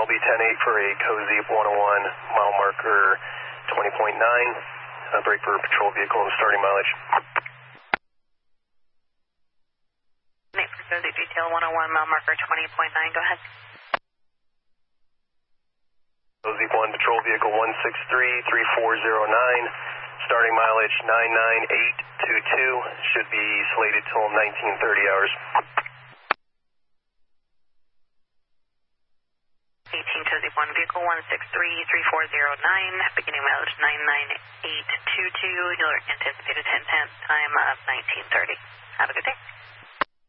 LB 10-8 for a Cozy 101, mile marker 20.9. Break for patrol vehicle and starting mileage. Nate for Cozy detail 101, mile marker 20.9. Go ahead. Cozy 1, patrol vehicle 163-3409. Starting mileage 99822. Should be slated till 1930 hours. 18 Cozy 1, vehicle 163-3409, beginning mileage 99822, your anticipated 10 time of 1930. Have a good day.